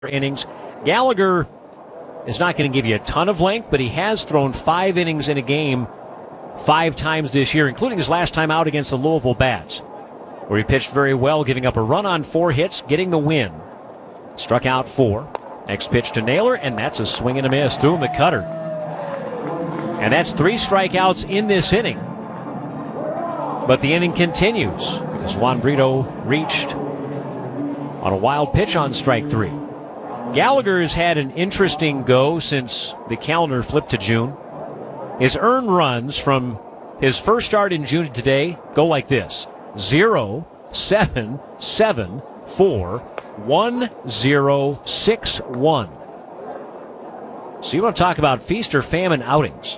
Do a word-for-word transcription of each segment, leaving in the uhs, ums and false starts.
innings. Gallagher is not going to give you a ton of length, but he has thrown five innings in a game five times this year, including his last time out against the Louisville Bats, where he pitched very well, giving up a run on four hits, getting the win. Struck out four. Next pitch to Naylor, and that's a swing and a miss. Threw him the cutter. And that's three strikeouts in this inning. But the inning continues because Juan Brito reached on a wild pitch on strike three. Gallagher has had an interesting go since the calendar flipped to June. His earned runs from his first start in June to today go like this: zero, seven, seven, four, one, zero, six, one. So you want to talk about feast or famine outings.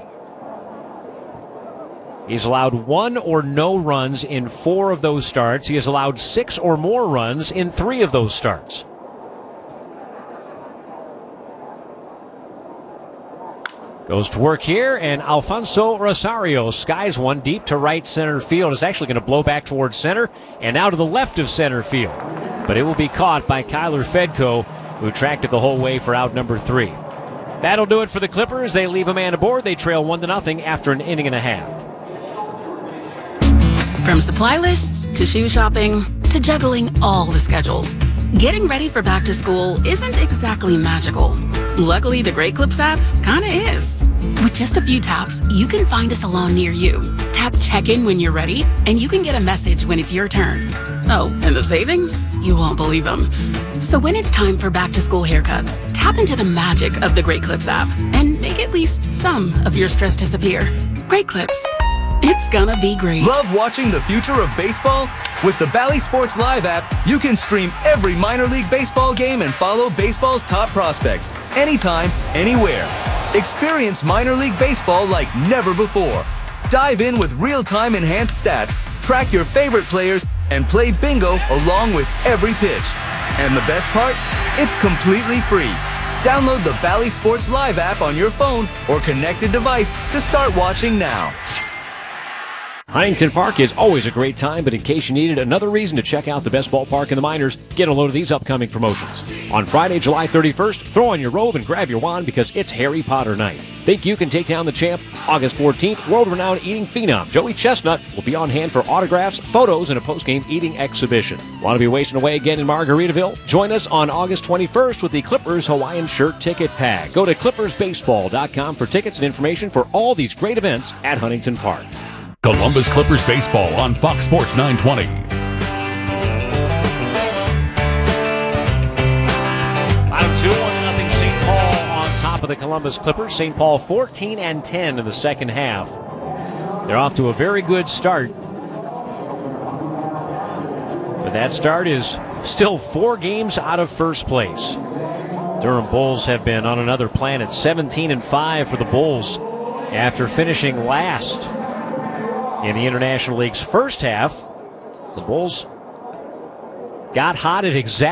He's allowed one or no runs in four of those starts. He has allowed six or more runs in three of those starts. Goes to work here, and Alfonso Rosario skies one deep to right center field. It's actually going to blow back towards center and now to the left of center field. But it will be caught by Kyler Fedko, who tracked it the whole way for out number three. That'll do it for the Clippers. They leave a man aboard. They trail one to nothing after an inning and a half. From supply lists to shoe shopping to juggling all the schedules, getting ready for back to school isn't exactly magical. Luckily, the Great Clips app kinda is. With just a few taps, you can find a salon near you. Tap check-in when you're ready, and you can get a message when it's your turn. Oh, and the savings? You won't believe them. So when it's time for back-to-school haircuts, tap into the magic of the Great Clips app and make at least some of your stress disappear. Great Clips. It's gonna be great. Love watching the future of baseball? With the Bally Sports Live app, you can stream every minor league baseball game and follow baseball's top prospects anytime, anywhere. Experience minor league baseball like never before. Dive in with real-time enhanced stats, track your favorite players, and play bingo along with every pitch. And the best part? It's completely free. Download the Bally Sports Live app on your phone or connected device to start watching now. Huntington Park is always a great time, but in case you needed another reason to check out the best ballpark in the minors, get a load of these upcoming promotions. On Friday, July thirty-first, throw on your robe and grab your wand because it's Harry Potter night. Think you can take down the champ? August fourteenth, world-renowned eating phenom Joey Chestnut will be on hand for autographs, photos, and a post-game eating exhibition. Want to be wasting away again in Margaritaville? Join us on August twenty-first with the Clippers Hawaiian Shirt Ticket Pack. Go to clippers baseball dot com for tickets and information for all these great events at Huntington Park. Columbus Clippers baseball on Fox Sports nine twenty. Bottom two, one to nothing. Saint Paul on top of the Columbus Clippers. Saint Paul fourteen and ten in the second half. They're off to a very good start. But that start is still four games out of first place. Durham Bulls have been on another planet. seventeen and five for the Bulls after finishing last in the International League's first half. The Bulls got hot at exact